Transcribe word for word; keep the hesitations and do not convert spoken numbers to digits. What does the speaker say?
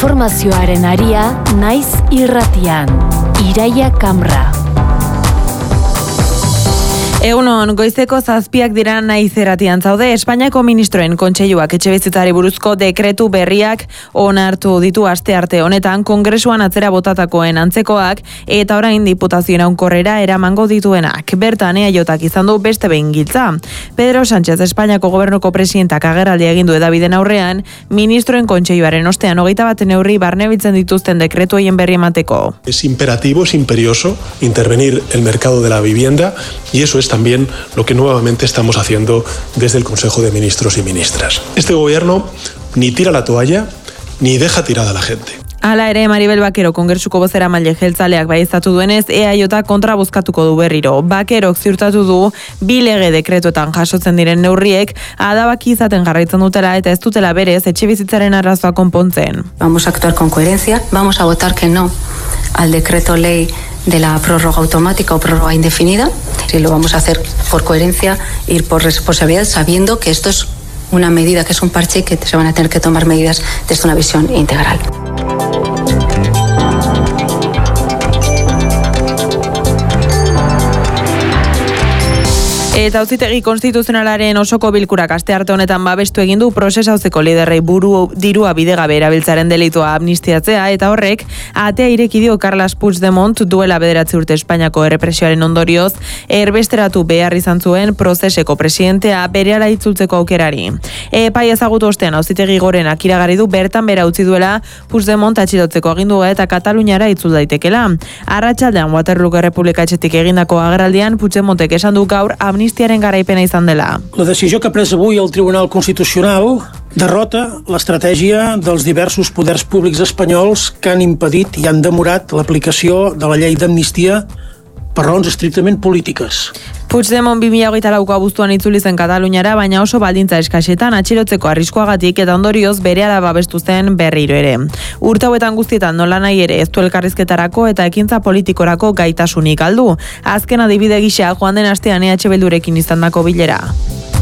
Informazioaren aria naiz irratian. Iraia Kamra. Egunon, goizeko zazpiak dira naiz irratian zaude. Espainiako ministroen kontseiluak etxebizitzari buruzko dekretu berriak onartu ditu astearte honetan kongresuan atzera botatakoen antzekoak eta orain diputazioen aunkorrera eramango dituenak. Bertan eaiotak izan du beste behin giltza. Pedro Sánchez, Espainiako gobernuko presidentak agerraldia egin du hedabideen aurrean, ministroen kontseiluaren ostean hogeita bat neurri barnebiltzen dituzten dekretu horien berri emateko. Es imperativo, es imperioso intervenir el mercado de la vivienda y eso es también lo que nuevamente estamos haciendo desde el Consejo de Ministros y Ministras. Este gobierno ni tira la toalla ni deja tirada a la gente. Hala ere, Maribel Bakero kongresuko bozeramaile jeltzaleak baieztatu duenez, eaiotak kontra bozkatuko du berriro. Bakerok ziurtatu du bi lege dekretuetan jasotzen diren neurriek adabaki izaten jarraitzen dutela eta ez dutela berez etxebizitzaren arazoa konpontzen. Vamos a actuar con coherencia, vamos a votar que no al decreto ley de la prórroga automática o prórroga indefinida. Si lo vamos a hacer por coherencia, ir por responsabilidad, sabiendo que esto es una medida, que es un parche y que se van a tener que tomar medidas desde una visión integral. Eta Auzitegi Konstituzionalaren osoko bilkurak astearte honetan babestu egin du prozesauzeko liderrei buru dirua bidegabe erabiltzaren delitua amnistiatzea eta horrek atea ireki dio Carles Puigdemont duela bederatzi urte Espainiako errepresioaren ondorioz erbesteratu behar izan zuen prozeseko presidentea berehala itzultzeko aukerari. Epai ezagutu ostean Auzitegi Gorenak iragarri du bertan bera utzi duela Puigdemont atxilotzeko agindua eta Kataluniara itzul daitekela. Arratsaldean Waterlooko Errepublika etxetik egindako agerraldian Puigdemontek esan du gaur amnistiatzea amnistiaren garaipena izan dela. La decisió que ha pres avui el Tribunal Constitucional derrota l'estratègia dels diversos poders públics espanyols que han impedit i han demorat l'aplicació de la llei d'amnistia per raons estrictament polítiques. Puigdemont bi mila hogeita lauko abuztuan itzuli zen Kataluniara, baina oso baldintza eskasetan atxilotzeko arriskuagatik eta ondorioz berehala babestu zen berriro ere. Urte hauetan guztietan nola nahi ere ez du elkarrizketarako eta ekintza politikorako gaitasunik galdu. Azken adibide gisa joan den astean E H Bildurekin izandako bilera.